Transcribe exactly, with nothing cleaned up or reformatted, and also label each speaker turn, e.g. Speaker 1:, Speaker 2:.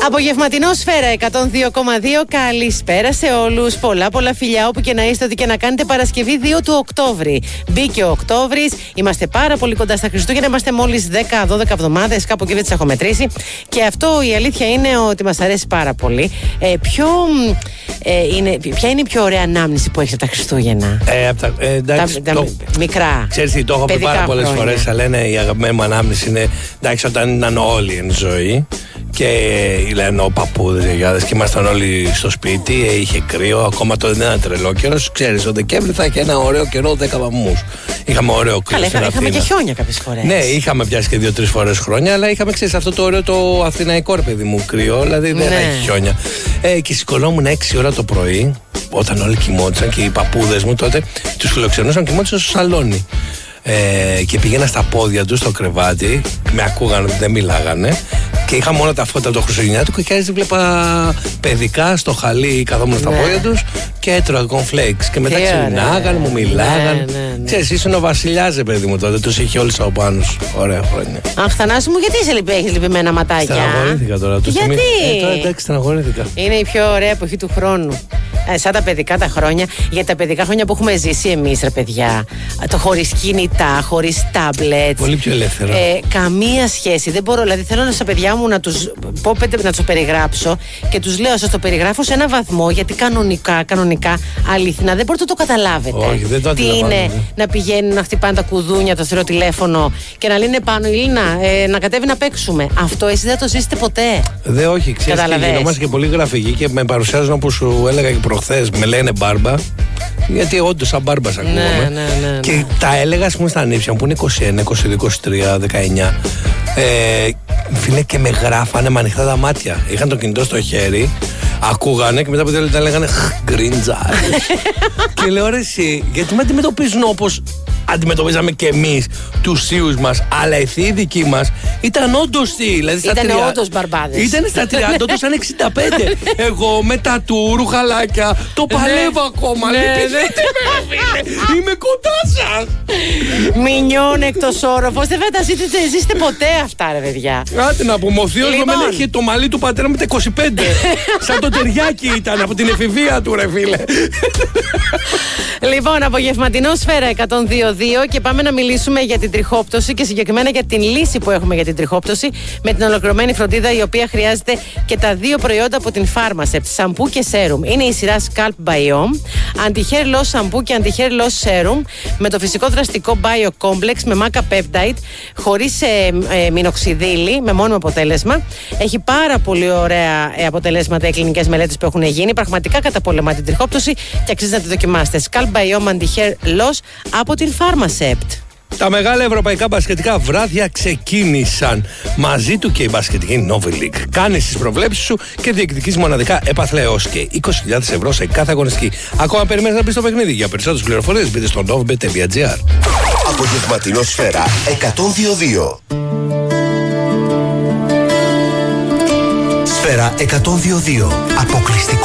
Speaker 1: Απογευματινό Σφαίρα εκατόν δύο κόμμα δύο. Καλησπέρα σε όλους. Πολλά πολλά φιλιά όπου και να είστε, ό,τι και να κάνετε. Παρασκευή δύο του Οκτώβρη. Μπήκε ο Οκτώβρης. Είμαστε πάρα πολύ κοντά στα Χριστούγεννα. Είμαστε μόλις δέκα δώδεκα εβδομάδες. Κάπου εκεί δεν τις έχω μετρήσει. Και αυτό η αλήθεια είναι ότι μας αρέσει πάρα πολύ. Ε, ποιο, ε, είναι, ποια είναι η πιο ωραία ανάμνηση που έχεις από τα Χριστούγεννα?
Speaker 2: Ε, από τα, ε, εντάξει,
Speaker 1: τα,
Speaker 2: το,
Speaker 1: τα μικρά.
Speaker 2: Ξέρεις τι, το έχω πει πάρα πολλές φορές. Αλλά λένε η αγαπημένη μου ανάμνηση είναι εντάξει, όταν ήταν όλοι εν ζωή. Και λένε ο παππούδες, οι γιαγιάδες, και ήμασταν όλοι στο σπίτι, είχε κρύο, ακόμα τότε δεν ήταν τρελό καιρός. Ξέρεις, ο Δεκέμβρη θα είχε ένα ωραίο καιρό, δέκα βαθμούς. Είχαμε ωραίο κρύο.
Speaker 1: Καλά, είχαμε, είχαμε και χιόνια κάποιες φορές.
Speaker 2: Ναι, είχαμε πιάσει και δύο-τρεις φορές χρόνια, αλλά είχαμε, ξέρεις, αυτό το ωραίο το αθηναϊκό, ρε παιδί μου, κρύο, δηλαδή δεν
Speaker 1: ναι.
Speaker 2: έχει χιόνια. Ε, και σηκωνόμουν έξι ώρα το πρωί, όταν όλοι κοιμόντουσαν και οι παππούδες μου τότε τους φιλοξενούσαν, κοιμόντουσαν στο σαλόνι. Ε, και πήγαινα στα πόδια του στο κρεβάτι, με ακούγανε, δεν μιλάγανε. Και είχα μόνο τα φώτα το Χριστουγεννιάτικο και έτσι βλέπα παιδικά στο χαλί, καθόμουν στα ναι. πόδια τους και έτρωγα κονφλέξ. Και μετά ξυπνάγανε, μου μιλάγανε. Ναι, ναι, ναι. Ξέρεις, ήσουν ο βασιλιάς, παιδί μου τότε, τους είχε όλους από πάνω σου. Ωραία χρόνια.
Speaker 1: Αχ, Θανάση μου, γιατί είσαι, έχεις λυπημένα ματάκια?
Speaker 2: Στεναχωρήθηκα τώρα.
Speaker 1: Γιατί?
Speaker 2: Στιγμή... Ε, τώρα εντάξει, στεναχωρήθηκα.
Speaker 1: Είναι η πιο ωραία εποχή του χρόνου. Ε, σαν τα παιδικά τα χρόνια, γιατί τα παιδικά χρόνια που έχουμε ζήσει εμείς, ρε παιδιά, το χωρίς κινητά, χωρίς τάμπλετς.
Speaker 2: Πολύ πιο ελεύθερα.
Speaker 1: Ε, καμία σχέση. Δεν μπορώ, δηλαδή θέλω στα παιδιά μου να τους πω πέντε, να τους περιγράψω και τους λέω, σας το περιγράφω σε ένα βαθμό, γιατί κανονικά, κανονικά, αληθινά δεν μπορείτε να το καταλάβετε.
Speaker 2: Όχι, δεν το
Speaker 1: τι είναι να πηγαίνουν να χτυπάνε τα κουδούνια, το θηρό τηλέφωνο και να λένε πάνω, Ηλίνα, ε, να κατέβει να παίξουμε. Αυτό εσείς δεν το ζήσετε ποτέ.
Speaker 2: Δεν, όχι, ξέρεις, και γινόμαστε και πολύ γραφικοί και με παρουσιάζουν, όπως σου έλεγα και προχθές, με λένε μπάρμπα. Γιατί όντως σαν μπάρμπας ακούγομαι.
Speaker 1: Ναι, ναι, ναι,
Speaker 2: και
Speaker 1: ναι.
Speaker 2: τα έλεγα, ας πούμε, στα νύψια μου που είναι είκοσι ένα, είκοσι δύο, είκοσι τρία, δεκαεννιά. Ε, φίλε, και με γράφανε με ανοιχτά τα μάτια. Είχαν το κινητό στο χέρι, ακούγανε και μετά από τέλος τα λέγανε γκριντζάρ. Και λέω, ρε εσύ, γιατί με αντιμετωπίζουν όπως αντιμετωπίζαμε και εμείς τους θείους μας, αλλά οι θείοι δικοί μας ήταν όντως θείοι. Δηλαδή
Speaker 1: ήταν
Speaker 2: τρια...
Speaker 1: όντως μπαρμπάδες.
Speaker 2: Ήταν στα τριάντα, όντως σαν εξήντα πέντε. Εγώ με τα του, ρουχαλάκια, το παλεύω ακόμα.
Speaker 1: Ναι,
Speaker 2: Λυπηθείτε με, φίλε, είμαι κοντά σας.
Speaker 1: Μινιόν εκτός όροφος, δεν θα τα ζήσετε ποτέ αυτά, ρε παιδιά.
Speaker 2: Άντε να πούμε, ο θείος
Speaker 1: λοιπόν.
Speaker 2: μου είχε το μαλλί του πατέρα με τα είκοσι πέντε. Σαν το ταιριάκι ήταν από την εφηβεία του, ρε φίλε.
Speaker 1: Λοιπόν, απογευματινό Σφαίρα εκατόν δύο κόμμα δύο και πάμε να μιλήσουμε για την τριχόπτωση και συγκεκριμένα για την λύση που έχουμε για την τριχόπτωση με την ολοκληρωμένη φροντίδα, η οποία χρειάζεται και τα δύο προϊόντα από την Pharmacept, σαμπού και σέρουμ. Είναι η σειρά Scalp Biome, Anti-Hair Loss σαμπού και Anti-Hair Loss Serum με το φυσικό δραστικό Bio Complex με Maca Peptide, χωρίς ε, ε, μινοξιδίλη, με μόνιμο αποτέλεσμα. Έχει πάρα πολύ ωραία ε, αποτελέσματα οι κλινικές μελέτες που έχουν γίνει. Πραγματικά καταπολεμά την τριχόπτωση και αξίζει να τη δοκιμάσετε. Scalp Biome Anti-Hair Loss από την Pharmacept.
Speaker 2: Τα μεγάλα ευρωπαϊκά μπασκετικά βράδια ξεκίνησαν. Μαζί του και η μπασκετική Novi League. Κάνεις τις προβλέψεις σου και διεκδικείς μοναδικά έπαθλα έως και είκοσι χιλιάδες ευρώ σε κάθε αγωνιστική. Ακόμα περιμένεις να μπεις στο παιχνίδι? Για περισσότερες πληροφορίες μπείτε στο novibet τελεία gr.
Speaker 3: Απογευματινό Σφαίρα εκατόν δύο κόμμα δύο. Σφαίρα εκατόν δύο κόμμα δύο. Αποκλειστικό